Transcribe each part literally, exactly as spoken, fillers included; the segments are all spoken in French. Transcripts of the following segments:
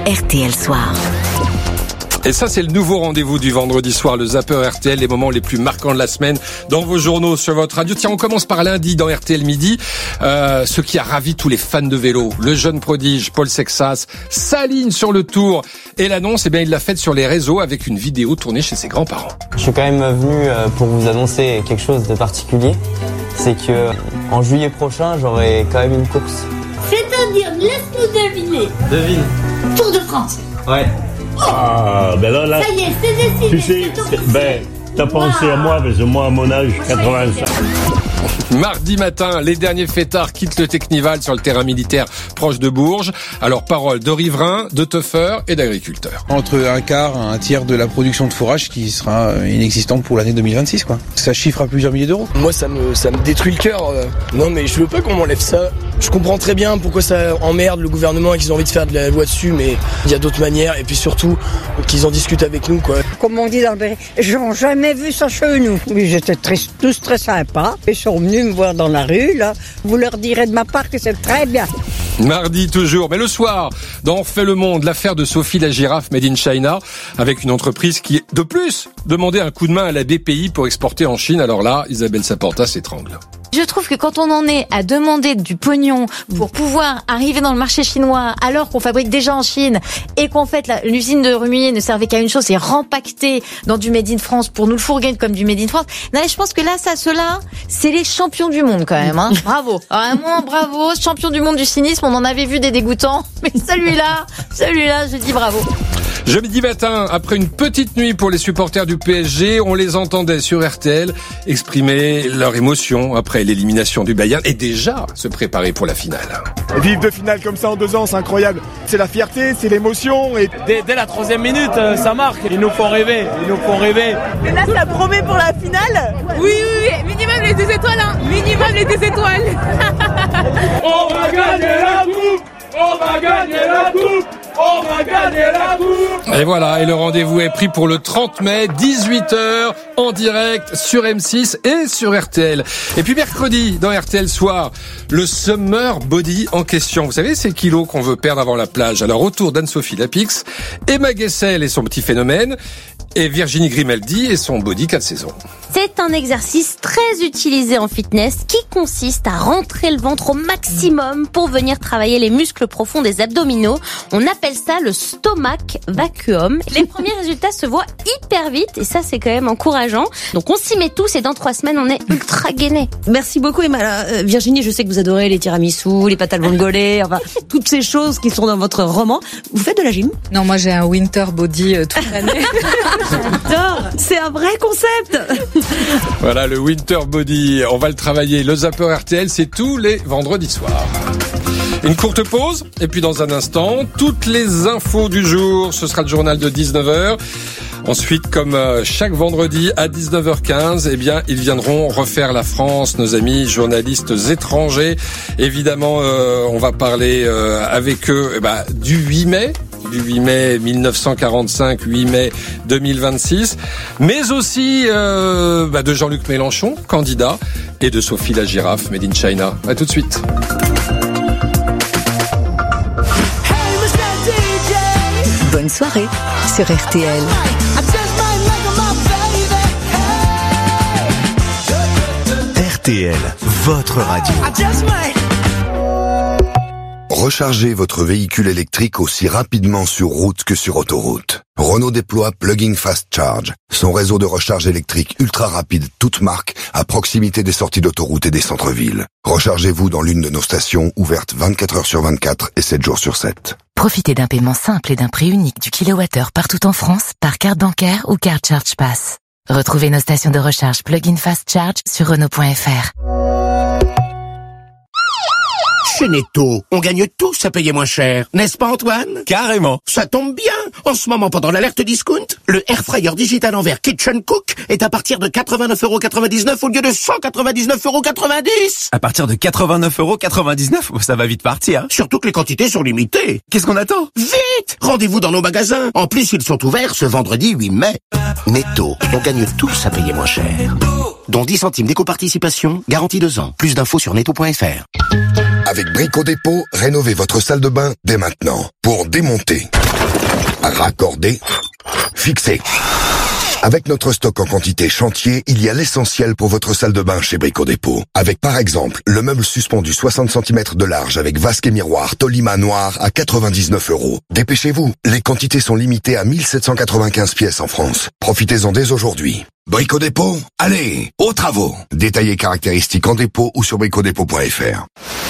R T L Soir. Et ça, c'est le nouveau rendez-vous du vendredi soir, le Zapper R T L, les moments les plus marquants de la semaine dans vos journaux, sur votre radio. Tiens, on commence par lundi dans R T L Midi, euh, ce qui a ravi tous les fans de vélo. Le jeune prodige Paul Sexas s'aligne sur le Tour et l'annonce, eh bien, il l'a faite sur les réseaux avec une vidéo tournée chez ses grands-parents. Je suis quand même venu pour vous annoncer quelque chose de particulier. C'est que en juillet prochain, j'aurai quand même une course. C'est-à-dire, laisse-nous deviner. Devine. Tour de France. Ouais. Ah, ben là, là, ça y est, c'est décidé. tu sais, ben, t'as pensé wow. à moi, parce que moi, à mon âge, quatre-vingt-cinq. Mardi matin, les derniers fêtards quittent le Technival sur le terrain militaire proche de Bourges. Alors, parole de riverains, de teufeurs et d'agriculteurs. Entre un quart, un tiers de la production de fourrage qui sera inexistante pour l'année deux mille vingt-six, quoi. Ça chiffre à plusieurs milliers d'euros. Moi, ça me, ça me détruit le cœur. Non, mais je veux pas qu'on m'enlève ça. Je comprends très bien pourquoi ça emmerde le gouvernement et qu'ils ont envie de faire de la loi dessus, mais il y a d'autres manières. Et puis surtout, qu'ils en discutent avec nous, quoi. Comme on dit dans le Berry, ils n'ont jamais vu ça chez nous. Ils étaient très, tous très sympas. Ils sont venus me voir dans la rue, là. Vous leur direz de ma part que c'est très bien. Mardi toujours, mais le soir, dans On fait le monde, l'affaire de Sophie la girafe made in China, avec une entreprise qui, de plus, demandait un coup de main à la B P I pour exporter en Chine. Alors là, Isabelle Saporta s'étrangle. Je trouve que quand on en est à demander du pognon pour pouvoir arriver dans le marché chinois alors qu'on fabrique déjà en Chine et qu'en fait la, l'usine de Rumilly ne servait qu'à une chose, c'est rempacter dans du Made in France pour nous le fourguer comme du Made in France. Non, je pense que là, ça, ceux-là, c'est les champions du monde quand même. Hein. Bravo, vraiment bravo, champion du monde du cynisme. On en avait vu des dégoûtants, mais celui-là, celui-là, je dis bravo. Jeudi matin, après une petite nuit pour les supporters du P S G, on les entendait sur R T L exprimer leur émotion après l'élimination du Bayern et déjà se préparer pour la finale. Vivre deux finales comme ça en deux ans, c'est incroyable. C'est la fierté, c'est l'émotion. Et dès, dès la troisième minute, ça marque. Ils nous font rêver, ils nous font rêver. Et là, ça promet pour la finale. Oui, oui, oui, minimum les deux étoiles, hein. Minimum les deux étoiles. On va gagner la coupe. On va gagner la coupe. On va gagner la coupe. Et voilà, et le rendez-vous est pris pour le trente mai, dix-huit heures, en direct sur M six et sur R T L. Et puis mercredi, dans R T L Soir, le Summer Body en question. Vous savez, ces kilos qu'on veut perdre avant la plage. Alors, autour d'Anne-Sophie Lapix, Emma Guessel et son petit phénomène, et Virginie Grimaldi et son body quatre saisons. C'est un exercice très utilisé en fitness qui consiste à rentrer le ventre au maximum pour venir travailler les muscles profonds des abdominaux. On appelle ça le stomach vacuum. Les premiers résultats se voient hyper vite et ça, c'est quand même encourageant. Donc on s'y met tous et dans trois semaines, on est ultra gainés. Merci beaucoup, Emma. Euh, Virginie, je sais que vous adorez les tiramisu, les pâtes à vongole, enfin toutes ces choses qui sont dans votre roman. Vous faites de la gym ? Non, moi j'ai un winter body euh, toute l'année. J'adore. C'est un vrai concept. Voilà, le Winter Body, on va le travailler. Le Zapper R T L, c'est tous les vendredis soirs. Une courte pause, et puis dans un instant, toutes les infos du jour. Ce sera le journal de dix-neuf heures. Ensuite, comme chaque vendredi à dix-neuf heures quinze, eh bien, ils viendront refaire la France, nos amis journalistes étrangers. Évidemment, euh, on va parler euh, avec eux eh ben, du huit mai. Du huit mai mille neuf cent quarante-cinq, huit mai deux mille vingt-six, mais aussi euh, bah de Jean-Luc Mélenchon, candidat, et de Sophie la girafe, made in China. À tout de suite. Bonne soirée sur R T L. R T L, votre radio. Rechargez votre véhicule électrique aussi rapidement sur route que sur autoroute. Renault déploie Plug-in Fast Charge, son réseau de recharge électrique ultra rapide, toute marque, à proximité des sorties d'autoroute et des centres-villes. Rechargez-vous dans l'une de nos stations, ouvertes vingt-quatre heures sur vingt-quatre et sept jours sur sept. Profitez d'un paiement simple et d'un prix unique du kilowattheure partout en France par carte bancaire ou carte Charge Pass. Retrouvez nos stations de recharge Plug-in Fast Charge sur Renault point F R. Chez Netto, on gagne tous à payer moins cher, n'est-ce pas Antoine ? Carrément. Ça tombe bien. En ce moment, pendant l'alerte discount, le Air Fryer digital en verre Kitchen Cook est à partir de quatre-vingt-neuf euros quatre-vingt-dix-neuf au lieu de cent quatre-vingt-dix-neuf euros quatre-vingt-dix. À partir de quatre-vingt-neuf euros quatre-vingt-dix-neuf, ça va vite partir. Hein. Surtout que les quantités sont limitées. Qu'est-ce qu'on attend ? Vite ! Rendez-vous dans nos magasins. En plus, ils sont ouverts ce vendredi huit mai. Netto, on gagne tous à payer moins cher. Dont dix centimes d'éco-participation, garantie deux ans. Plus d'infos sur netto point F R. Avec Brico Dépôt, rénovez votre salle de bain dès maintenant. Pour démonter, raccorder, fixer. Avec notre stock en quantité chantier, il y a l'essentiel pour votre salle de bain chez Brico Dépôt. Avec par exemple, le meuble suspendu soixante centimètres de large avec vasque et miroir Tolima noir à quatre-vingt-dix-neuf euros. Dépêchez-vous, les quantités sont limitées à mille sept cent quatre-vingt-quinze pièces en France. Profitez-en dès aujourd'hui. Brico Dépôt, allez, aux travaux. Détaillez caractéristiques en dépôt ou sur brico dépôt point f r.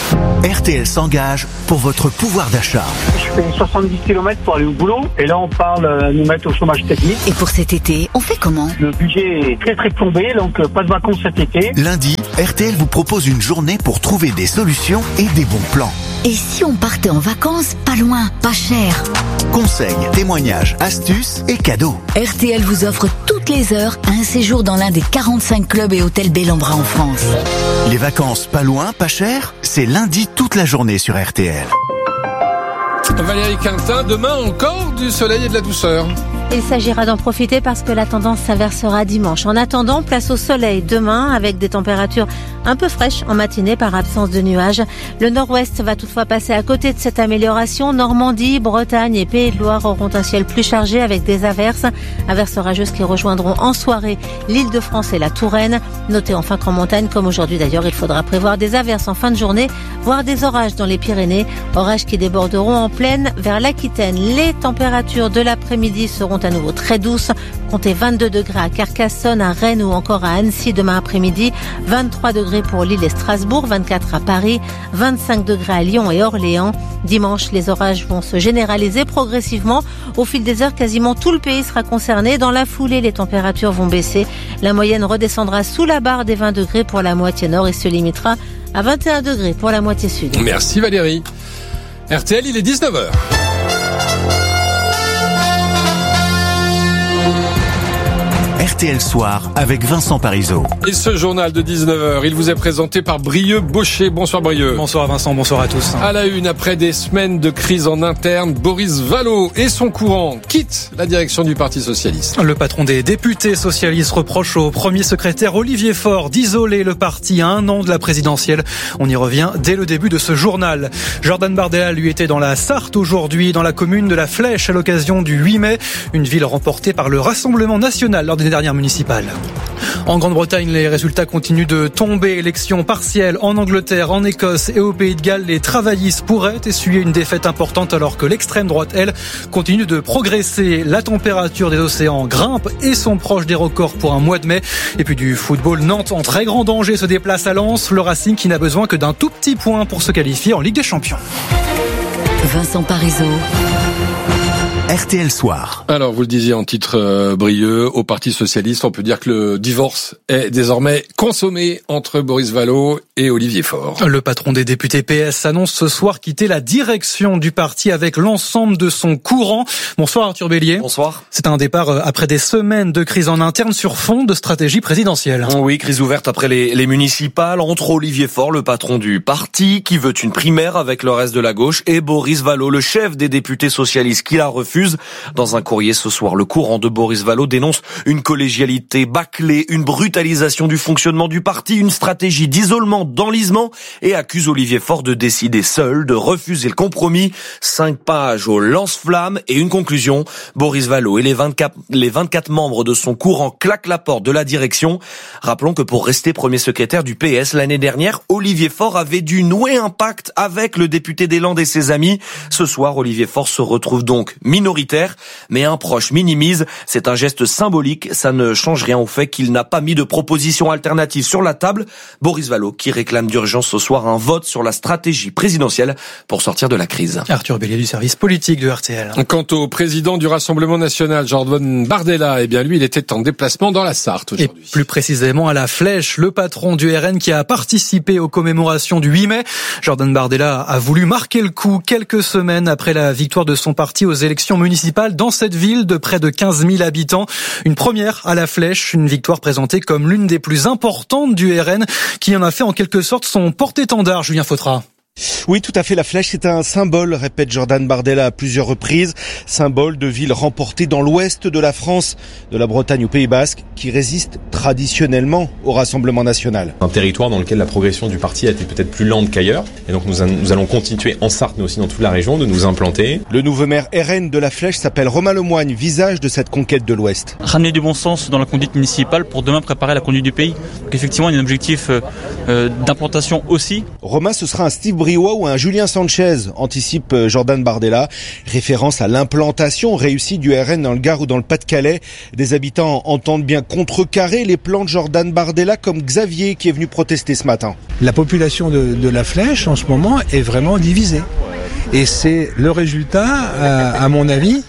R T L s'engage pour votre pouvoir d'achat. Je fais soixante-dix kilomètres pour aller au boulot et là on parle de nous mettre au chômage technique. Et pour cet été, on fait comment? Le budget est très très plombé, donc pas de vacances cet été. Lundi, R T L vous propose une journée pour trouver des solutions et des bons plans. Et si on partait en vacances, pas loin, pas cher? Conseils, témoignages, astuces et cadeaux. R T L vous offre toutes les heures un séjour dans l'un des quarante-cinq clubs et hôtels Bellambra en France. Les vacances pas loin, pas cher, c'est lundi toute la journée sur R T L. Valérie Quintin, demain encore du soleil et de la douceur. Il s'agira d'en profiter parce que la tendance s'inversera dimanche. En attendant, place au soleil demain avec des températures un peu fraîches en matinée par absence de nuages. Le nord-ouest va toutefois passer à côté de cette amélioration. Normandie, Bretagne et Pays de Loire auront un ciel plus chargé avec des averses. Averses orageuses qui rejoindront en soirée l'Île-de-France et la Touraine. Notez enfin qu'en montagne, comme aujourd'hui d'ailleurs, il faudra prévoir des averses en fin de journée, voire des orages dans les Pyrénées. Orages qui déborderont en plaine vers l'Aquitaine. Les températures de l'après-midi seront à nouveau très douces. Comptez vingt-deux degrés à Carcassonne, à Rennes ou encore à Annecy demain après-midi. vingt-trois degrés pour Lille et Strasbourg, vingt-quatre à Paris, vingt-cinq degrés à Lyon et Orléans. Dimanche, les orages vont se généraliser progressivement. Au fil des heures, quasiment tout le pays sera concerné. Dans la foulée, les températures vont baisser. La moyenne redescendra sous la barre des vingt degrés pour la moitié nord et se limitera à vingt et un degrés pour la moitié sud. Merci Valérie. R T L, il est dix-neuf heures. R T L Soir avec Vincent Parisot. Et ce journal de dix-neuf heures, il vous est présenté par Brieux Baucher. Bonsoir Brieux. Bonsoir Vincent, bonsoir à tous. À la une, après des semaines de crise en interne, Boris Vallaud et son courant quittent la direction du Parti Socialiste. Le patron des députés socialistes reproche au premier secrétaire Olivier Faure d'isoler le parti à un an de la présidentielle. On y revient dès le début de ce journal. Jordan Bardella, lui, était dans la Sarthe aujourd'hui, dans la commune de La Flèche, à l'occasion du huit mai, une ville remportée par le Rassemblement national lors des dernière municipale. En Grande-Bretagne, les résultats continuent de tomber. Élections partielles en Angleterre, en Écosse et au Pays de Galles. Les travaillistes pourraient essuyer une défaite importante alors que l'extrême droite, elle, continue de progresser. La température des océans grimpe et sont proches des records pour un mois de mai. Et puis du football, Nantes en très grand danger se déplace à Lens. Le Racing qui n'a besoin que d'un tout petit point pour se qualifier en Ligue des Champions. Vincent Parisot. R T L Soir. Alors, vous le disiez en titre euh, Brieux, au Parti Socialiste, on peut dire que le divorce est désormais consommé entre Boris Vallaud et Olivier Faure. Le patron des députés P S annonce ce soir quitter la direction du parti avec l'ensemble de son courant. Bonsoir Arthur Bélier. Bonsoir. C'est un départ après des semaines de crise en interne sur fond de stratégie présidentielle. Oui, crise ouverte après les, les municipales entre Olivier Faure, le patron du parti, qui veut une primaire avec le reste de la gauche, et Boris Vallaud, le chef des députés socialistes, qui la refuse. Dans un courrier ce soir, le courant de Boris Vallaud dénonce une collégialité bâclée, une brutalisation du fonctionnement du parti, une stratégie d'isolement, d'enlisement, et accuse Olivier Faure de décider seul, de refuser le compromis. Cinq pages au lance-flamme et une conclusion. Boris Vallaud et les vingt-quatre, les vingt-quatre membres de son courant claquent la porte de la direction. Rappelons que pour rester premier secrétaire du P S l'année dernière, Olivier Faure avait dû nouer un pacte avec le député des Landes et ses amis. Ce soir, Olivier Faure se retrouve donc minoritaire, mais un proche minimise. C'est un geste symbolique, ça ne change rien au fait qu'il n'a pas mis de proposition alternative sur la table. Boris Vallaud qui réclame d'urgence ce soir un vote sur la stratégie présidentielle pour sortir de la crise. Arthur Bélier du service politique de R T L. Quant au président du Rassemblement national, Jordan Bardella, eh bien lui, il était en déplacement dans la Sarthe aujourd'hui. Et plus précisément à La Flèche, le patron du R N qui a participé aux commémorations du huit mai. Jordan Bardella a voulu marquer le coup quelques semaines après la victoire de son parti aux élections municipales dans cette ville de près de quinze mille habitants. Une première à La Flèche, une victoire présentée comme l'une des plus importantes du R N qui en a fait en quelque sorte son porte-étendard, Julien Fautra. Oui, tout à fait. La flèche, c'est un symbole, répète Jordan Bardella à plusieurs reprises. Symbole de ville remportée dans l'ouest de la France, de la Bretagne au Pays Basque, qui résiste traditionnellement au Rassemblement national. Un territoire dans lequel la progression du parti a été peut-être plus lente qu'ailleurs. Et donc nous, a, nous allons continuer en Sarthe, mais aussi dans toute la région, de nous implanter. Le nouveau maire R N de la flèche s'appelle Romain Lemoigne, visage de cette conquête de l'ouest. Ramener du bon sens dans la conduite municipale pour demain préparer la conduite du pays. Donc effectivement, il y a un objectif euh, d'implantation aussi. Romain, ce sera un Steve Briouat ou un Julien Sanchez, anticipe Jordan Bardella. Référence à l'implantation réussie du R N dans le Gard ou dans le Pas-de-Calais. Des habitants entendent bien contrecarrer les plans de Jordan Bardella, comme Xavier qui est venu protester ce matin. La population de, de la Flèche en ce moment est vraiment divisée. Et c'est le résultat, à, à mon avis,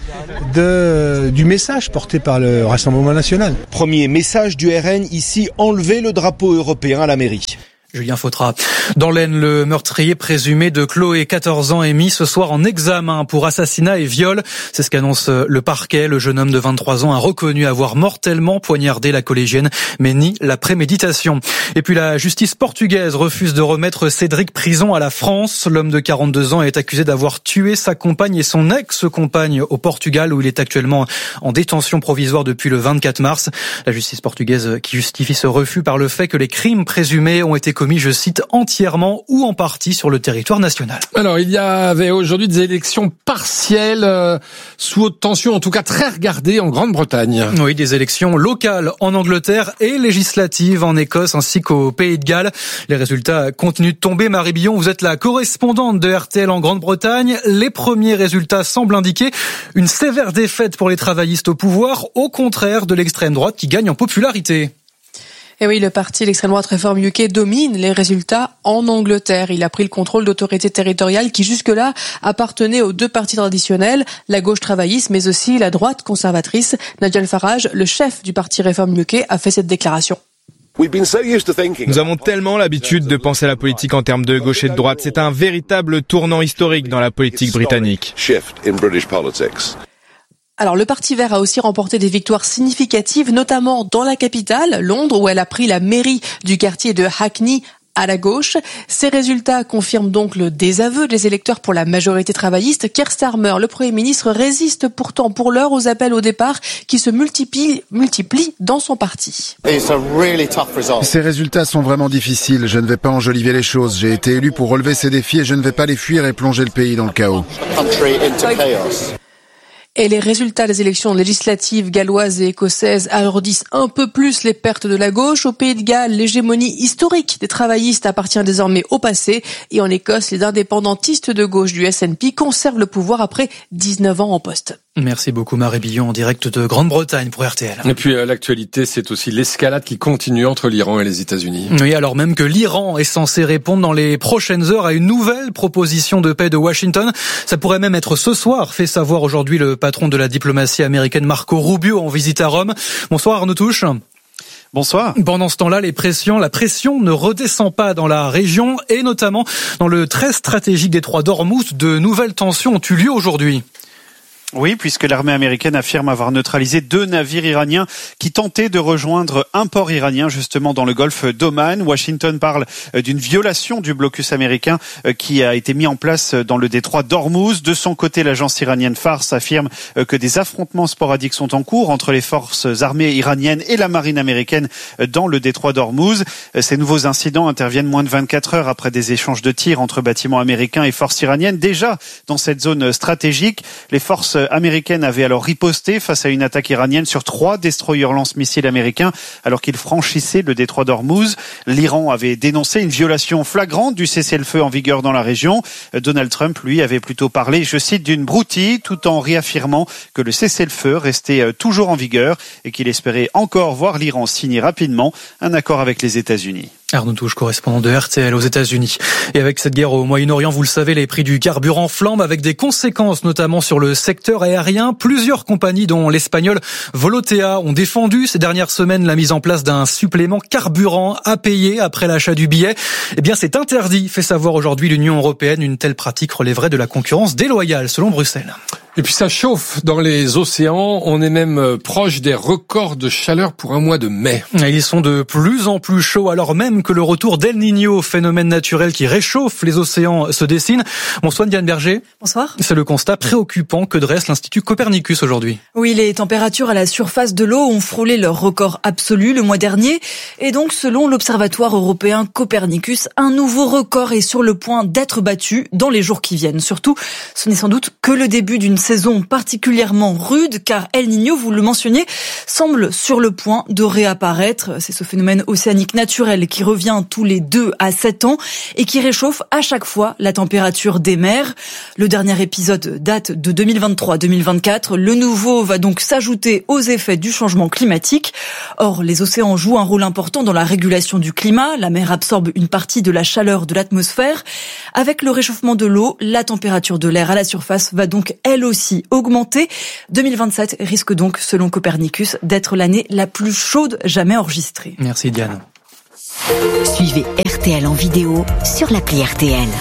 de, du message porté par le Rassemblement national. Premier message du R N ici, enlever le drapeau européen à la mairie. Julien Fautra. Dans l'Aisne, le meurtrier présumé de Chloé, quatorze ans, est mis ce soir en examen pour assassinat et viol. C'est ce qu'annonce le parquet. Le jeune homme de vingt-trois ans a reconnu avoir mortellement poignardé la collégienne, mais nie la préméditation. Et puis la justice portugaise refuse de remettre Cédric Prison à la France. L'homme de quarante-deux ans est accusé d'avoir tué sa compagne et son ex-compagne au Portugal, où il est actuellement en détention provisoire depuis le vingt-quatre mars. La justice portugaise qui justifie ce refus par le fait que les crimes présumés ont été commis commis, je cite, entièrement ou en partie sur le territoire national. Alors, il y avait aujourd'hui des élections partielles euh, sous haute tension, en tout cas très regardées en Grande-Bretagne. Oui, des élections locales en Angleterre et législatives en Écosse ainsi qu'au Pays de Galles. Les résultats continuent de tomber. Marie Billon, vous êtes la correspondante de R T L en Grande-Bretagne. Les premiers résultats semblent indiquer une sévère défaite pour les travaillistes au pouvoir, au contraire de l'extrême droite qui gagne en popularité. Et oui, le parti l'extrême droite Reform U K domine les résultats en Angleterre. Il a pris le contrôle d'autorités territoriales qui jusque-là appartenaient aux deux partis traditionnels, la gauche travailliste mais aussi la droite conservatrice. Nigel Farage, le chef du parti Reform U K, a fait cette déclaration. Nous avons tellement l'habitude de penser à la politique en termes de gauche et de droite. C'est un véritable tournant historique dans la politique britannique. Alors, le Parti vert a aussi remporté des victoires significatives, notamment dans la capitale, Londres, où elle a pris la mairie du quartier de Hackney à la gauche. Ces résultats confirment donc le désaveu des électeurs pour la majorité travailliste. Keir Starmer, le Premier ministre, résiste pourtant pour l'heure aux appels au départ qui se multiplient, multiplient dans son parti. Ces résultats sont vraiment difficiles. Je ne vais pas enjoliver les choses. J'ai été élu pour relever ces défis et je ne vais pas les fuir et plonger le pays dans le chaos. Et les résultats des élections législatives galloises et écossaises alourdissent un peu plus les pertes de la gauche. Au Pays de Galles, l'hégémonie historique des travaillistes appartient désormais au passé. Et en Écosse, les indépendantistes de gauche du S N P conservent le pouvoir après dix-neuf ans en poste. Merci beaucoup Marie Billon en direct de Grande-Bretagne pour R T L. Et puis euh, l'actualité, c'est aussi l'escalade qui continue entre l'Iran et les États-Unis. Oui, alors même que l'Iran est censé répondre dans les prochaines heures à une nouvelle proposition de paix de Washington. Ça pourrait même être ce soir, fait savoir aujourd'hui le patron de la diplomatie américaine Marco Rubio en visite à Rome. Bonsoir Arnaud Touche. Bonsoir. Pendant ce temps-là, les pressions, la pression ne redescend pas dans la région et notamment dans le très stratégique détroit d'Ormuz. De nouvelles tensions ont eu lieu aujourd'hui. Oui, puisque l'armée américaine affirme avoir neutralisé deux navires iraniens qui tentaient de rejoindre un port iranien justement dans le golfe d'Oman. Washington parle d'une violation du blocus américain qui a été mis en place dans le détroit d'Ormuz. De son côté, l'agence iranienne Fars affirme que des affrontements sporadiques sont en cours entre les forces armées iraniennes et la marine américaine dans le détroit d'Ormuz. Ces nouveaux incidents interviennent moins de vingt-quatre heures après des échanges de tirs entre bâtiments américains et forces iraniennes. Déjà dans cette zone stratégique, les forces américaine avait alors riposté face à une attaque iranienne sur trois destroyers lance-missiles américains alors qu'ils franchissaient le détroit d'Ormuz. L'Iran avait dénoncé une violation flagrante du cessez-le-feu en vigueur dans la région. Donald Trump, lui, avait plutôt parlé, je cite, d'une broutille, tout en réaffirmant que le cessez-le-feu restait toujours en vigueur et qu'il espérait encore voir l'Iran signer rapidement un accord avec les États-Unis. Arnaud Touche, correspondant de R T L aux États-Unis. Et avec cette guerre au Moyen-Orient, vous le savez, les prix du carburant flambent avec des conséquences notamment sur le secteur aérien. Plusieurs compagnies, dont l'espagnol Volotea, ont défendu ces dernières semaines la mise en place d'un supplément carburant à payer après l'achat du billet. Eh bien, c'est interdit, fait savoir aujourd'hui l'Union européenne. Une telle pratique relèverait de la concurrence déloyale, selon Bruxelles. Et puis ça chauffe dans les océans, on est même proche des records de chaleur pour un mois de mai. Ils sont de plus en plus chauds alors même que le retour d'El Niño, phénomène naturel qui réchauffe les océans, se dessine. Bonsoir Diane Berger. Bonsoir. C'est le constat préoccupant que dresse l'Institut Copernicus aujourd'hui. Oui, les températures à la surface de l'eau ont frôlé leur record absolu le mois dernier. Et donc, selon l'Observatoire européen Copernicus, un nouveau record est sur le point d'être battu dans les jours qui viennent. Surtout, ce n'est sans doute que le début d'une saison particulièrement rude, car El Niño, vous le mentionniez, semble sur le point de réapparaître. C'est ce phénomène océanique naturel qui revient tous les deux à sept ans et qui réchauffe à chaque fois la température des mers. Le dernier épisode date de deux mille vingt-trois deux mille vingt-quatre. Le nouveau va donc s'ajouter aux effets du changement climatique. Or, les océans jouent un rôle important dans la régulation du climat. La mer absorbe une partie de la chaleur de l'atmosphère. Avec le réchauffement de l'eau, la température de l'air à la surface va donc elle aussi augmenter. deux mille vingt-sept risque donc, selon Copernicus, d'être l'année la plus chaude jamais enregistrée. Merci Diane. Suivez R T L en vidéo sur l'appli R T L.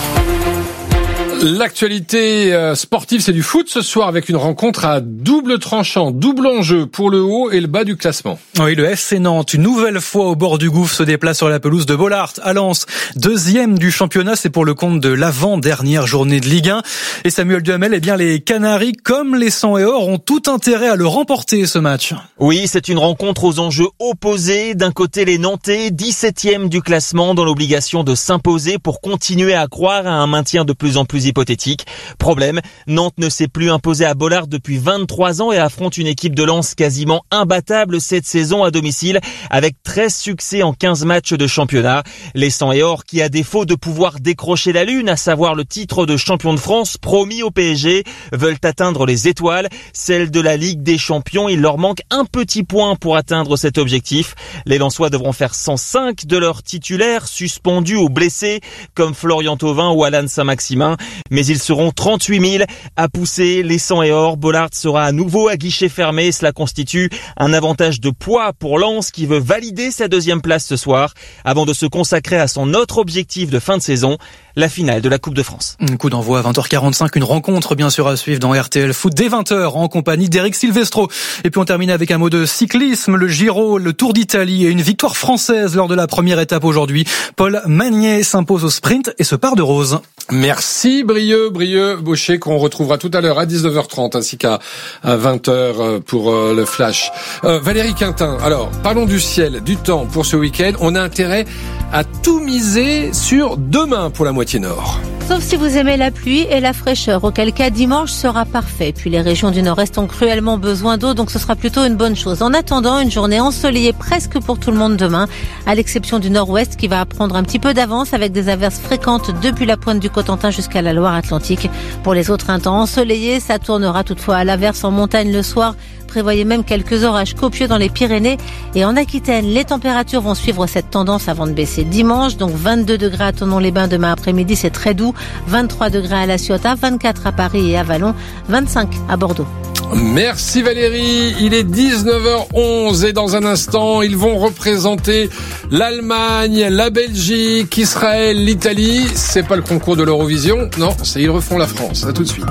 L'actualité sportive, c'est du foot ce soir avec une rencontre à double tranchant, double enjeu pour le haut et le bas du classement. Oui, le F C Nantes, une nouvelle fois au bord du gouffre, se déplace sur la pelouse de Bollaert à Lens. Deuxième du championnat, c'est pour le compte de l'avant-dernière journée de Ligue un. Et Samuel Duhamel, eh bien les Canaries, comme les Sang et Or, ont tout intérêt à le remporter ce match. Oui, c'est une rencontre aux enjeux opposés. D'un côté, les Nantais, dix-septième du classement, dans l'obligation de s'imposer pour continuer à croire à un maintien de plus en plus hypothétique. Problème, Nantes ne s'est plus imposé à Bollaert depuis vingt-trois ans et affronte une équipe de Lens quasiment imbattable cette saison à domicile avec treize succès en quinze matchs de championnat. Les Sang et Or qui, à défaut de pouvoir décrocher la lune, à savoir le titre de champion de France promis au P S G, veulent atteindre les étoiles, celles de la Ligue des Champions. Il leur manque un petit point pour atteindre cet objectif. Les Lensois devront faire cent cinq de leurs titulaires suspendus ou blessés comme Florian Thauvin ou Alan Saint-Maximin. Mais ils seront trente-huit mille à pousser les Sang et Or. Bollaert sera à nouveau à guichet fermé. Cela constitue un avantage de poids pour Lens qui veut valider sa deuxième place ce soir avant de se consacrer à son autre objectif de fin de saison, la finale de la Coupe de France. Un coup d'envoi à vingt heures quarante-cinq, une rencontre bien sûr à suivre dans R T L Foot dès vingt heures en compagnie d'Eric Silvestro. Et puis on termine avec un mot de cyclisme, le Giro, le Tour d'Italie et une victoire française lors de la première étape aujourd'hui. Paul Magnier s'impose au sprint et se part de rose. Merci Brieux, Brieux Baucher qu'on retrouvera tout à l'heure à dix-neuf heures trente ainsi qu'à vingt heures pour le flash. Euh, Valérie Quintin, alors parlons du ciel, du temps pour ce week-end. On a intérêt à tout miser sur demain pour la moitié nord. Sauf si vous aimez la pluie et la fraîcheur, auquel cas dimanche sera parfait. Puis les régions du nord-est ont cruellement besoin d'eau, donc ce sera plutôt une bonne chose. En attendant, une journée ensoleillée presque pour tout le monde demain, à l'exception du nord-ouest qui va prendre un petit peu d'avance avec des averses fréquentes depuis la pointe du Cotentin jusqu'à la Loire-Atlantique. Pour les autres, un temps ensoleillé, ça tournera toutefois à l'averse en montagne le soir. Prévoyez même quelques orages copieux dans les Pyrénées et en Aquitaine. Les températures vont suivre cette tendance avant de baisser dimanche. Donc vingt-deux degrés à Thonon-les-Bains demain après-midi, c'est très doux. vingt-trois degrés à La Ciotat, vingt-quatre à Paris et à Vallon, vingt-cinq à Bordeaux. Merci Valérie, il est dix-neuf heures onze et dans un instant, ils vont représenter l'Allemagne, la Belgique, Israël, l'Italie. C'est pas le concours de l'Eurovision, non, c'est ils refont la France. À tout de suite.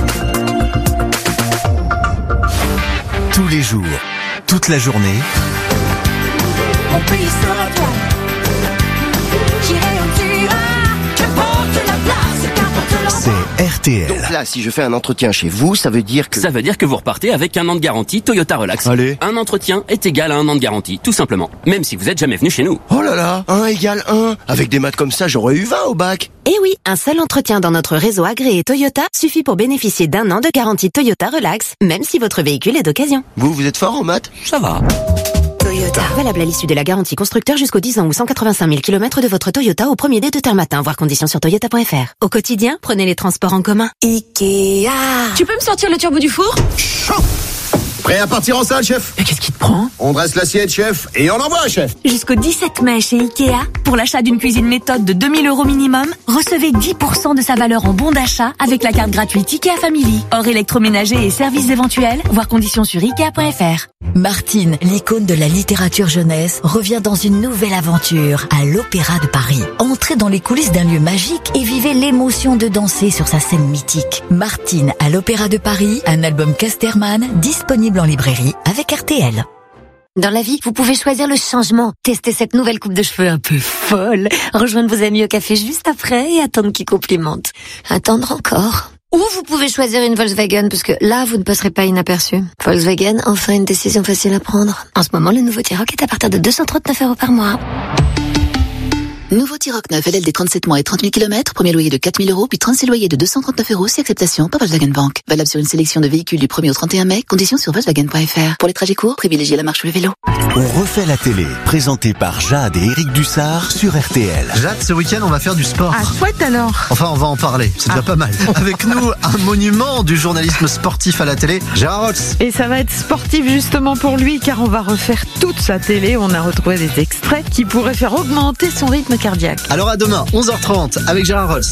Tous les jours, toute la journée. Mon pays sera toi. J'irai où tu iras. Qu'importe la place, qu'importe l'endroit. C'est R T L. Donc là, si je fais un entretien chez vous, ça veut dire que... Ça veut dire que vous repartez avec un an de garantie Toyota Relax. Allez. Un entretien est égal à un an de garantie, tout simplement. Même si vous êtes jamais venu chez nous. Oh là là, un égale un. Avec des maths comme ça, j'aurais eu vingt au bac. Eh oui, un seul entretien dans notre réseau agréé Toyota suffit pour bénéficier d'un an de garantie Toyota Relax, même si votre véhicule est d'occasion. Vous, vous êtes fort en maths? Ça va. Toyota. Valable à l'issue de la garantie constructeur jusqu'aux dix ans ou cent quatre-vingt-cinq mille kilomètres de votre Toyota au premier dé de terme matin. Voir conditions sur toyota point f r. Au quotidien, prenez les transports en commun. Ikea. Tu peux me sortir le turbo du four? Chaud. Prêt à partir en salle, chef? Mais qu'est-ce qui te prend? On dresse l'assiette, chef, et on envoie, chef. Jusqu'au dix-sept mai chez Ikea, pour l'achat d'une cuisine méthode de deux mille euros minimum, recevez dix pour cent de sa valeur en bon d'achat avec la carte gratuite Ikea Family. Hors électroménager et services éventuels, voir conditions sur ikea point f r. Martine, l'icône de la littérature jeunesse, revient dans une nouvelle aventure à l'Opéra de Paris. Entrez dans les coulisses d'un lieu magique et vivez l'émotion de danser sur sa scène mythique. Martine à l'Opéra de Paris, un album Casterman disponible en librairie avec R T L. Dans la vie, vous pouvez choisir le changement. Testez cette nouvelle coupe de cheveux un peu folle. Rejoindre vos amis au café juste après et attendre qu'ils complimentent. Attendre encore. Ou vous pouvez choisir une Volkswagen, parce que là, vous ne passerez pas inaperçu. Volkswagen, enfin une décision facile à prendre. En ce moment, le nouveau T-Roc est à partir de deux cent trente-neuf euros par mois. Nouveau T-Roc neuf L L D trente-sept mois et trente mille kilomètres, premier loyer de quatre mille euros, puis trente-six loyers de deux cent trente-neuf euros, si acceptation par Volkswagen Bank. Valable sur une sélection de véhicules du premier au trente et un mai, conditions sur Volkswagen point F R. Pour les trajets courts, privilégiez la marche ou le vélo. On refait la télé, présenté par Jade et Éric Dussard sur R T L. Jade, ce week-end, on va faire du sport. Ah, chouette alors. Enfin, on va en parler, c'est déjà Ah. pas mal. Avec nous, un monument du journalisme sportif à la télé, Gérard Rolls. Et ça va être sportif justement pour lui, car on va refaire toute sa télé. On a retrouvé des extraits qui pourraient faire augmenter son rythme cardiaque. Alors à demain, onze heures trente, avec Gérard Rolls.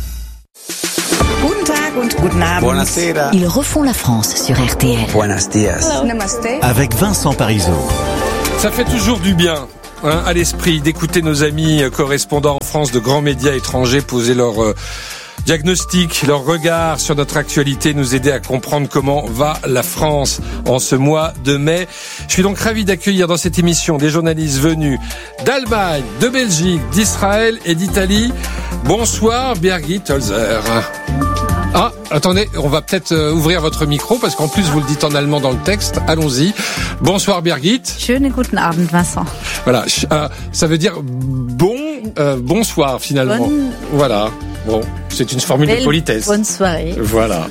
Guten Tag und guten Abend. Buonasera. Ils refont la France sur R T L. Buenos dias. Namaste. Avec Vincent Parisot. Ça fait toujours du bien. Hein, à l'esprit d'écouter nos amis euh, correspondants en France de grands médias étrangers poser leur euh, diagnostic, leur regard sur notre actualité, nous aider à comprendre comment va la France en ce mois de mai. Je suis donc ravi d'accueillir dans cette émission des journalistes venus d'Allemagne, de Belgique, d'Israël et d'Italie. Bonsoir Birgit Holzer. Ah, attendez, on va peut-être euh, ouvrir votre micro parce qu'en plus vous le dites en allemand dans le texte. Allons-y. Bonsoir Birgit. Schönen guten Abend Vincent. Voilà, euh, ça veut dire bon, euh, bonsoir finalement. Bonne... Voilà. Bon, c'est une formule Belle de politesse. Bonne soirée. Voilà.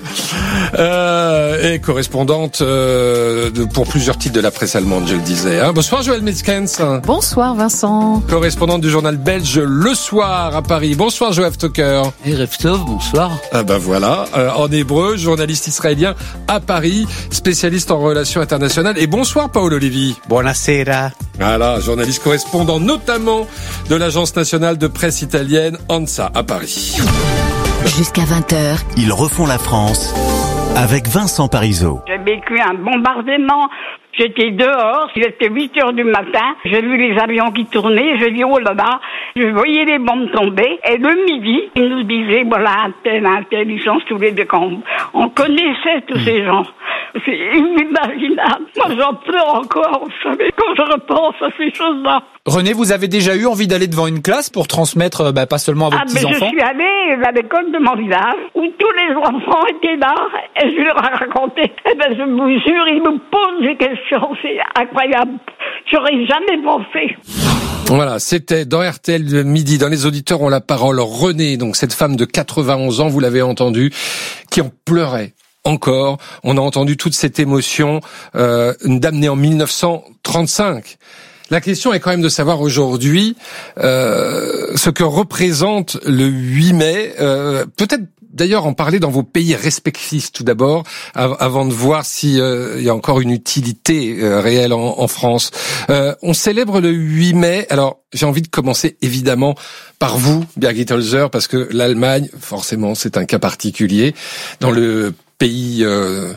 Euh, et correspondante euh, de, pour plusieurs titres de la presse allemande, je le disais. Hein. Bonsoir Joël Metzkens. Bonsoir Vincent. Correspondante du journal belge Le Soir à Paris. Bonsoir Joël Tucker. Et Reftov, bonsoir. Ah ben voilà, euh, en hébreu, journaliste israélien à Paris, spécialiste en relations internationales. Et bonsoir Paolo Levi. Buonasera. Voilà, journaliste correspondant notamment de l'agence nationale de presse italienne ANSA à Paris. Jusqu'à vingt heures. Ils refont la France avec Vincent Parisot. J'ai vécu un bombardement. J'étais dehors, il était huit heures du matin, j'ai vu les avions qui tournaient, j'ai dit oh là là, je voyais les bombes tomber, et le midi, ils nous disaient voilà, un tel, un tel, ils sont tous les deux camps. On connaissait tous ces gens. C'est inimaginable. Moi j'en pleure encore, vous savez, quand je repense à ces choses-là. René, vous avez déjà eu envie d'aller devant une classe pour transmettre, bah, pas seulement à vos ah, mais petits-enfants? Je suis allée à l'école de mon village, où tous les enfants étaient là, et je leur ai raconté. Eh ben, je vous jure, ils me posent des questions, c'est incroyable. J'aurais jamais pensé. Voilà, c'était dans R T L de midi. Dans les auditeurs ont la parole René, donc cette femme de quatre-vingt-onze ans, vous l'avez entendu, qui en pleurait. Encore, on a entendu toute cette émotion, euh, une dame née en mille neuf cent trente-cinq. La question est quand même de savoir aujourd'hui euh, ce que représente le huit mai. Euh, peut-être d'ailleurs en parler dans vos pays respectifs tout d'abord, av- avant de voir s'il euh, y a encore une utilité euh, réelle en, en France. Euh, on célèbre le huit mai. Alors j'ai envie de commencer évidemment par vous, Birgit Holzer, parce que l'Allemagne, forcément, c'est un cas particulier dans le pays euh,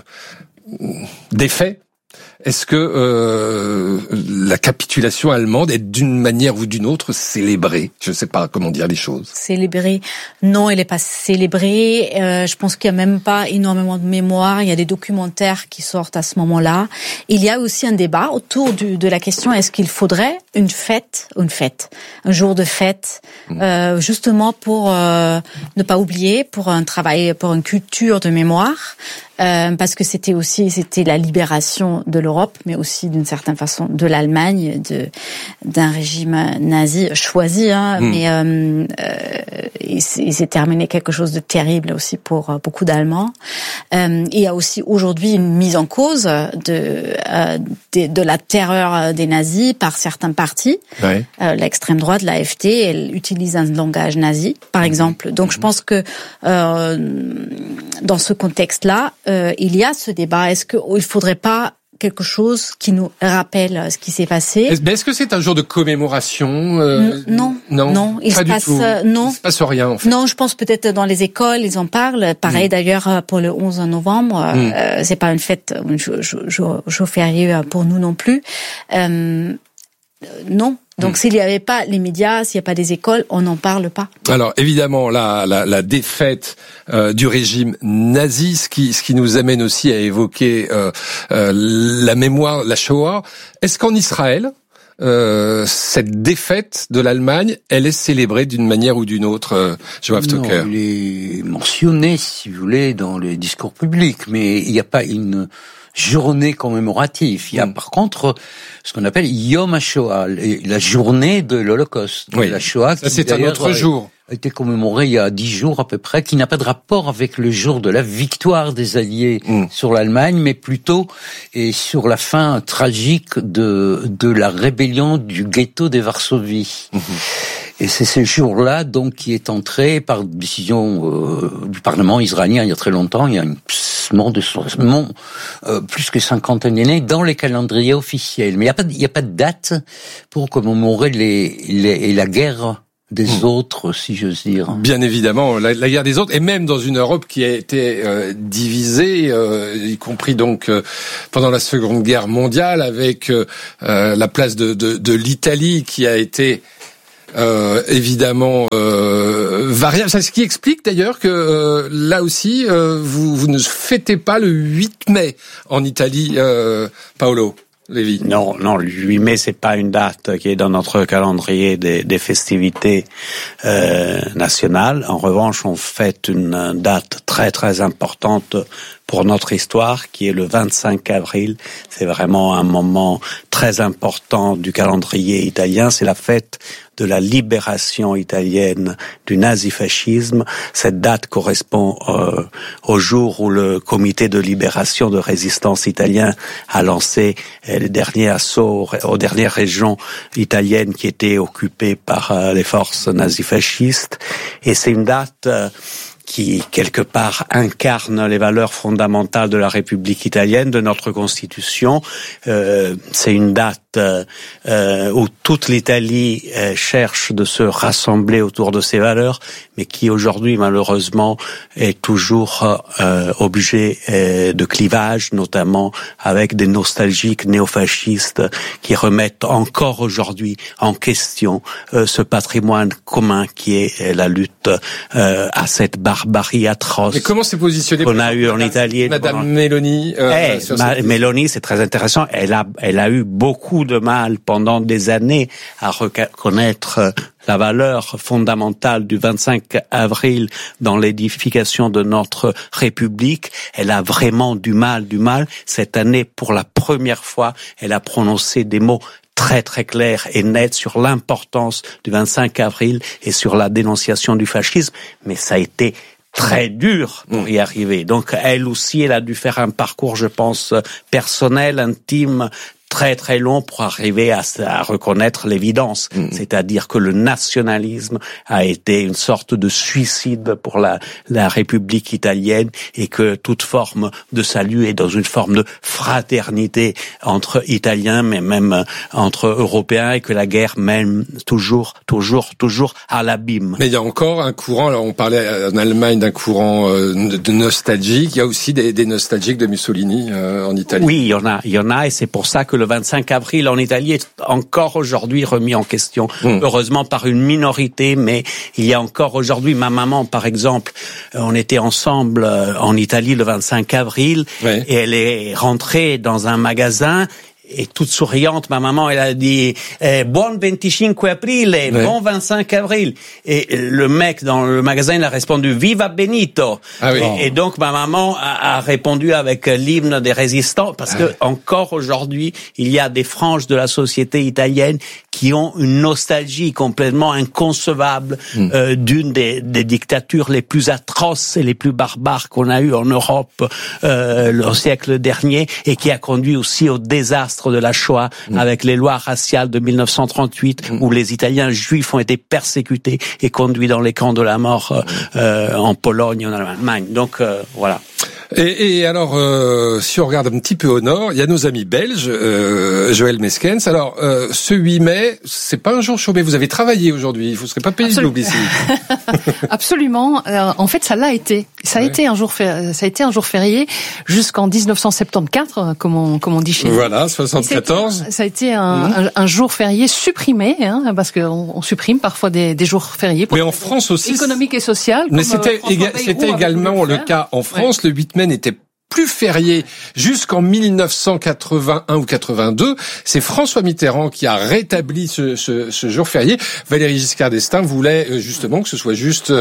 des faits. Est-ce que euh, la capitulation allemande est d'une manière ou d'une autre célébrée? Je ne sais pas comment dire les choses. Célébrée? Non, elle n'est pas célébrée. Euh, je pense qu'il n'y a même pas énormément de mémoire. Il y a des documentaires qui sortent à ce moment-là. Il y a aussi un débat autour du, de la question est-ce qu'il faudrait une fête, une fête, un jour de fête, mmh. euh, justement pour euh, ne pas oublier, pour un travail, pour une culture de mémoire. Euh, parce que c'était aussi c'était la libération de l'Europe, mais aussi d'une certaine façon de l'Allemagne, de d'un régime nazi choisi, hein, mmh. mais euh, euh, il s'est terminé quelque chose de terrible aussi pour beaucoup d'Allemands. Euh, il y a aussi aujourd'hui une mise en cause de euh, de, de la terreur des nazis par certains partis. Ouais. Euh, l'extrême droite, l'A F D, elle utilise un langage nazi, par exemple. Donc je pense que euh, dans ce contexte-là, Euh, il y a ce débat. Est-ce qu'il ne faudrait pas quelque chose qui nous rappelle ce qui s'est passé. Est-ce, mais est-ce que c'est un jour de commémoration euh, Non, non, non, il pas se du passe, tout. non, il se passe rien en fait. Non, je pense peut-être dans les écoles, ils en parlent. Pareil mmh. d'ailleurs pour le onze novembre, mmh. euh, c'est pas une fête, un jour férié pour nous non plus. Euh, non. Donc, mmh. s'il n'y avait pas les médias, s'il n'y a pas des écoles, on n'en parle pas. Alors, évidemment, la, la, la défaite euh, du régime nazi, ce qui, ce qui nous amène aussi à évoquer euh, euh, la mémoire, la Shoah. Est-ce qu'en Israël, euh, cette défaite de l'Allemagne, elle est célébrée d'une manière ou d'une autre, euh, Joachim Tucker? Elle est mentionnée, si vous voulez, dans les discours publics, mais il n'y a pas une journée commémorative. Il y a mmh. par contre ce qu'on appelle Yom HaShoah, la journée de l'Holocauste. Oui. La Shoah, ça c'est un autre jour. A été commémoré il y a dix jours à peu près, qui n'a pas de rapport avec le jour de la victoire des Alliés mmh. sur l'Allemagne, mais plutôt et sur la fin tragique de de la rébellion du ghetto de Varsovie. Mmh. Et c'est ce jour-là, donc, qui est entré par décision euh, du Parlement israélien il y a très longtemps, il y a une de non, euh, plus que cinquantaine d'années dans les calendriers officiels. Mais il n'y a pas, il n'y a pas de date pour commémorer les, les la guerre des mmh. autres, si j'ose dire. Bien évidemment, la, la guerre des autres, et même dans une Europe qui a été euh, divisée, euh, y compris donc euh, pendant la Seconde Guerre mondiale, avec euh, la place de, de, de l'Italie qui a été Euh, évidemment euh, variable. C'est ce qui explique d'ailleurs que euh, là aussi euh, vous, vous ne fêtez pas le huit mai en Italie, euh, Paolo Lévy. Non, non, le huit mai c'est pas une date qui est dans notre calendrier des, des festivités euh, nationales. En revanche, on fête une date très très importante pour notre histoire, qui est le vingt-cinq avril. C'est vraiment un moment très important du calendrier italien. C'est la fête de la libération italienne du nazifascisme. Cette date correspond euh, au jour où le comité de libération de résistance italien a lancé euh, les derniers assauts aux dernières régions italiennes qui étaient occupées par euh, les forces nazifascistes. Et c'est une date euh, qui, quelque part, incarne les valeurs fondamentales de la République italienne, de notre Constitution. Euh, c'est une date euh, où toute l'Italie euh, cherche de se rassembler autour de ces valeurs, mais qui aujourd'hui, malheureusement, est toujours euh, objet euh, de clivage, notamment avec des nostalgiques néofascistes qui remettent encore aujourd'hui en question euh, ce patrimoine commun qui est la lutte euh, à cette barbarie atroce. Mais comment s'est positionnée qu'on a eu en Italie, Madame pendant... Meloni euh, hey, sur Ma- cette... Meloni, c'est très intéressant. Elle a, elle a eu beaucoup de mal pendant des années à reconnaître la valeur fondamentale du vingt-cinq avril dans l'édification de notre République. Elle a vraiment du mal, du mal. Cette année, pour la première fois, elle a prononcé des mots très très clair et net sur l'importance du vingt-cinq avril et sur la dénonciation du fascisme, mais ça a été très dur pour y arriver. Donc elle aussi, elle a dû faire un parcours, je pense, personnel, intime, très très long pour arriver à, à reconnaître l'évidence, mmh. c'est-à-dire que le nationalisme a été une sorte de suicide pour la, la République italienne et que toute forme de salut est dans une forme de fraternité entre Italiens, mais même entre Européens, et que la guerre mène toujours, toujours, toujours à l'abîme. Mais il y a encore un courant, alors on parlait en Allemagne d'un courant euh, de nostalgique, il y a aussi des, des nostalgiques de Mussolini euh, en Italie. Oui, il y en a, il y en a, et c'est pour ça que le vingt-cinq avril en Italie est encore aujourd'hui remis en question, mmh. heureusement par une minorité, mais il y a encore aujourd'hui, ma maman par exemple, on était ensemble en Italie le vingt-cinq avril, ouais. et elle est rentrée dans un magasin, et toute souriante, ma maman, elle a dit eh, « Buon vinticinque aprile, ouais. bon vingt-cinq avril ». Et le mec dans le magasin, il a répondu « Viva Benito ah oui. ». Et donc, ma maman a, a répondu avec l'hymne des résistants, parce ah que ouais. encore aujourd'hui, il y a des franges de la société italienne qui ont une nostalgie complètement inconcevable mmh. euh, d'une des, des dictatures les plus atroces et les plus barbares qu'on a eues en Europe euh, au siècle dernier, et qui a conduit aussi au désastre désastre de la Shoah, mmh. avec les lois raciales de mille neuf cent trente-huit, mmh. où les Italiens juifs ont été persécutés et conduits dans les camps de la mort euh, euh, en Pologne, en Allemagne. Donc euh, voilà. Et, et alors, euh, si on regarde un petit peu au nord, il y a nos amis belges, euh, Joël Meskens. Alors, euh, ce huit mai, c'est pas un jour chômé. Vous avez travaillé aujourd'hui. Vous ne serez pas payé de loup ici. Absolument. Euh, en fait, ça l'a été. Ça a ouais. été un jour, ça a été un jour férié jusqu'en dix-neuf cent soixante-quatorze, comme on, comme on dit chez nous. Voilà, soixante-quatorze. Ça a été un, mmh. un, un jour férié supprimé, hein, parce qu'on on supprime parfois des, des jours fériés. Pour mais en France aussi. Économique et social. Mais c'était, éga- c'était également le cas en France. Ouais. Le huit mai n'était plus férié jusqu'en mille neuf cent quatre-vingt-un ou quatre-vingt-deux. C'est François Mitterrand qui a rétabli ce, ce, ce jour férié. Valéry Giscard d'Estaing voulait justement que ce soit juste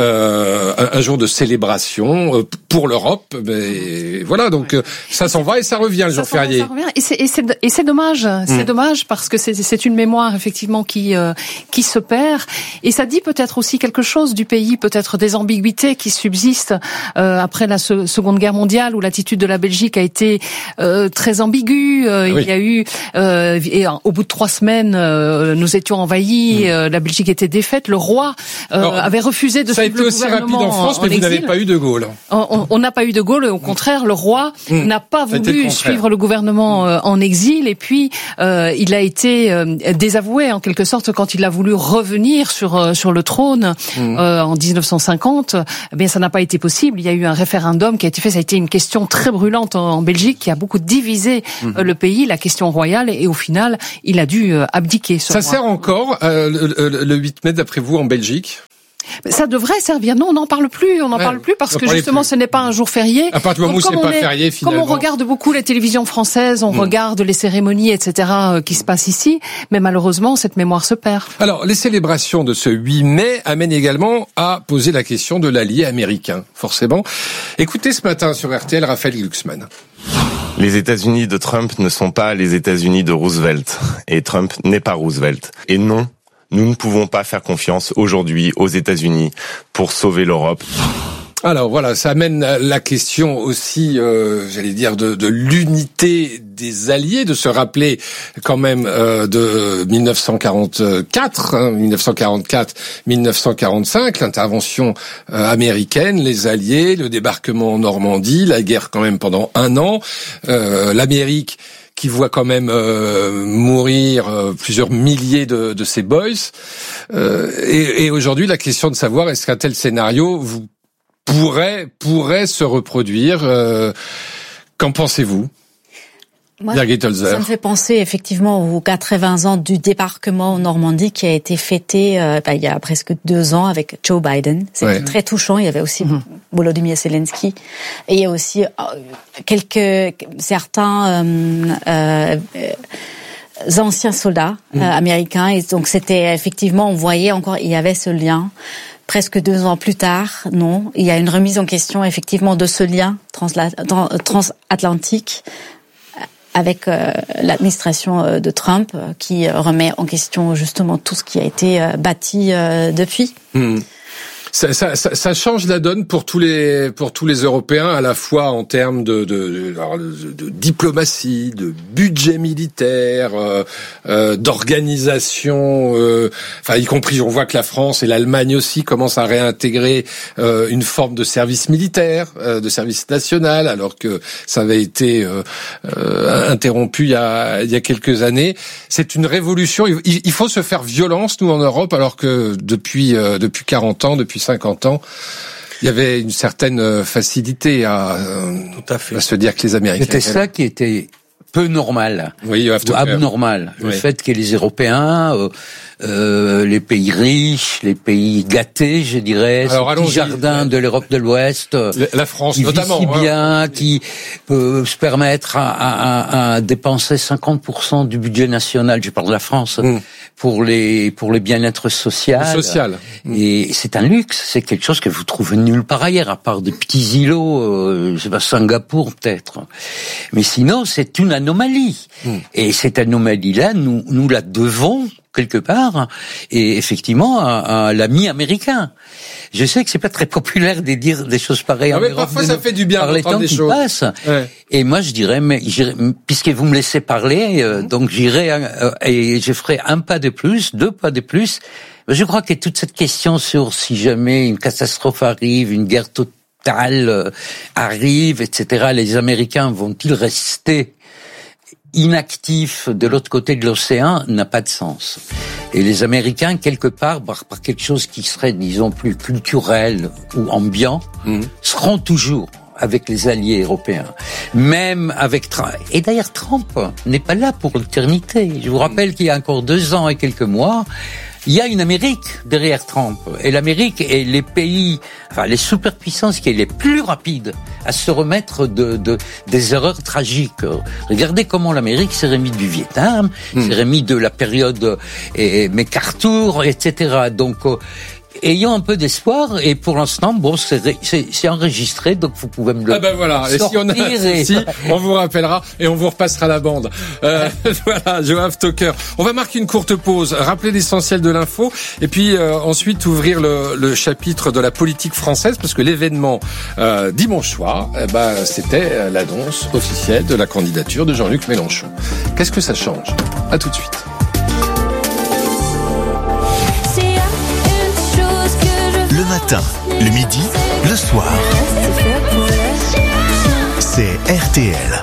euh, un, un jour de célébration pour l'Europe. Mais voilà, donc ça s'en va et ça revient le ça jour férié. Ça revient et c'est, et c'est, et c'est dommage. C'est mmh. dommage parce que c'est, c'est une mémoire effectivement qui euh, qui se perd et ça dit peut-être aussi quelque chose du pays, peut-être des ambiguïtés qui subsistent euh, après la se, Seconde Guerre mondiale, où l'attitude de la Belgique a été euh, très ambiguë. Euh, oui. Il y a eu, euh, et au bout de trois semaines, euh, nous étions envahis. Mmh. Euh, la Belgique était défaite. Le roi euh, Alors, avait refusé de suivre le gouvernement. Ça a été aussi rapide en France, en, mais en vous n'avez pas eu de Gaulle. On, on n'a pas eu de Gaulle. Au contraire, le roi mmh. n'a pas voulu suivre le gouvernement euh, en exil. Et puis, euh, il a été euh, désavoué en quelque sorte quand il a voulu revenir sur euh, sur le trône mmh. euh, en dix-neuf cent cinquante. Eh bien, ça n'a pas été possible. Il y a eu un référendum qui a été fait. Ça a été une question très brûlante en Belgique qui a beaucoup divisé mmh. le pays, la question royale, et au final, il a dû abdiquer. Ça sert encore euh, le, le huit mai, d'après vous, en Belgique ? Ça devrait servir. Non, on n'en parle plus. On n'en ouais, parle plus parce que justement, plus. Ce n'est pas un jour férié. À partir du moment où c'est pas est, férié, finalement. Comme on regarde beaucoup les télévisions françaises, on mmh. regarde les cérémonies, et cetera, qui se passent ici. Mais malheureusement, cette mémoire se perd. Alors, les célébrations de ce huit mai amènent également à poser la question de l'allié américain, forcément. Écoutez ce matin sur R T L, Raphaël Glucksmann. Les États-Unis de Trump ne sont pas les États-Unis de Roosevelt. Et Trump n'est pas Roosevelt. Et non, nous ne pouvons pas faire confiance aujourd'hui aux États-Unis pour sauver l'Europe. Alors voilà, ça amène la question aussi, euh, j'allais dire, de, de l'unité des alliés, de se rappeler quand même euh, de mille neuf cent quarante-quatre, hein, mille neuf cent quarante-quatre mille neuf cent quarante-cinq, l'intervention euh, américaine, les alliés, le débarquement en Normandie, la guerre quand même pendant un an, euh, l'Amérique qui voit quand même euh, mourir euh, plusieurs milliers de, de ses boys. Euh, et, et aujourd'hui, la question de savoir est-ce qu'un tel scénario vous pourrait pourrait se reproduire. Euh, qu'en pensez-vous? Moi, ça me fait penser effectivement aux quatre-vingts ans du débarquement en Normandie qui a été fêté euh, bah, il y a presque deux ans avec Joe Biden. C'était ouais. très touchant. Il y avait aussi mmh. Volodymyr Zelensky et il y a aussi euh, quelques certains euh, euh, anciens soldats mmh. euh, américains. Et donc c'était effectivement, on voyait encore, il y avait ce lien. Presque deux ans plus tard, non, il y a une remise en question effectivement de ce lien transla- transatlantique avec euh, l'administration de Trump qui remet en question justement tout ce qui a été euh, bâti euh, depuis. Mmh. Ça, ça, ça, ça change la donne pour tous les pour tous les Européens, à la fois en termes de, de, de, de diplomatie, de budget militaire, euh, euh, d'organisation. Euh, enfin, y compris, on voit que la France et l'Allemagne aussi commencent à réintégrer euh, une forme de service militaire, euh, de service national, alors que ça avait été euh, euh, interrompu il y a il y a quelques années. C'est une révolution. Il, il faut se faire violence, nous en Europe, alors que depuis euh, depuis quarante ans, depuis cinquante ans, il y avait une certaine facilité à, Tout à, fait. à se dire que les Américains... C'était ça qui était peu normal, oui, ou abnormal. Oui. Le fait que les Européens, euh, euh, les pays riches, les pays gâtés, je dirais, Alors, ce petit jardin de l'Europe de l'Ouest, la France qui notamment, vit si bien, hein. qui peut se permettre à, à, à dépenser cinquante pour cent du budget national, je parle de la France, mm. pour les pour le bien-être social. Le social. Et c'est un luxe, c'est quelque chose que vous trouvez nulle part ailleurs, à part des petits îlots, euh, je sais pas, Singapour peut-être. Mais sinon, c'est une anomalie. Mm. Et cette anomalie-là, nous nous la devons quelque part est effectivement un, un, l'ami américain. Je sais que c'est pas très populaire de dire des choses pareilles non, en mais Europe, parfois ça fait du bien par les temps des qui choses. passent. Ouais. Et moi je dirais, mais j'irai, puisque vous me laissez parler, euh, donc j'irai euh, et je ferai un pas de plus, deux pas de plus. Je crois que toute cette question sur si jamais une catastrophe arrive, une guerre totale euh, arrive, et cetera, les Américains vont-ils rester inactifs de l'autre côté de l'océan, n'a pas de sens. Et les Américains, quelque part, par, par quelque chose qui serait, disons, plus culturel ou ambiant, mmh. seront toujours avec les alliés européens. Même avec Trump. Et d'ailleurs, Trump n'est pas là pour l'éternité. Je vous rappelle qu'il y a encore deux ans et quelques mois, il y a une Amérique derrière Trump. Et l'Amérique est les pays, enfin les superpuissances qui est les plus rapides à se remettre de, de des erreurs tragiques. Regardez comment l'Amérique s'est remise du Vietnam, mmh. s'est remise de la période et MacArthur, et cetera. Donc euh, ayons un peu d'espoir, et pour l'instant, bon, c'est, c'est, c'est enregistré, donc vous pouvez me le ah ben voilà. Et si on a un souci, on vous rappellera et on vous repassera la bande. Euh, voilà, Joab Stoker. On va marquer une courte pause, rappeler l'essentiel de l'info, et puis euh, ensuite ouvrir le, le chapitre de la politique française, parce que l'événement euh, dimanche soir, eh ben, c'était l'annonce officielle de la candidature de Jean-Luc Mélenchon. Qu'est-ce que ça change ? À tout de suite. Le matin, le midi, le soir. C'est R T L.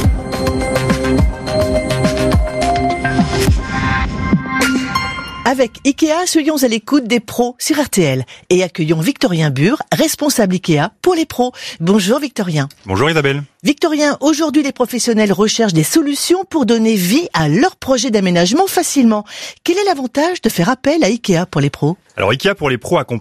Avec Ikea, soyons à l'écoute des pros sur R T L et accueillons Victorien Bure, responsable Ikea pour les pros. Bonjour Victorien. Bonjour Isabelle. Victorien, aujourd'hui les professionnels recherchent des solutions pour donner vie à leur projet d'aménagement facilement. Quel est l'avantage de faire appel à Ikea pour les pros ? Alors Ikea pour les pros accompagne